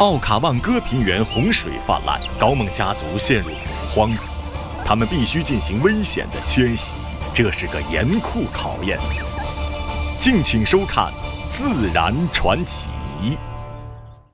奥卡旺戈平原洪水泛滥，高蒙家族陷入恐慌，他们必须进行危险的迁徙，这是个严酷考验。敬请收看《自然传奇》。